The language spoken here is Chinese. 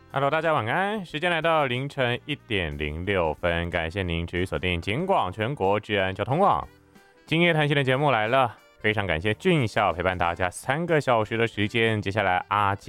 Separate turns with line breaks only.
Hello，大家晚安。时间来到凌晨1:06，感谢您持续锁定警广全国治安交通网。今夜谈心的节目来了，非常感谢俊孝陪伴大家3个小时的时间。接下来阿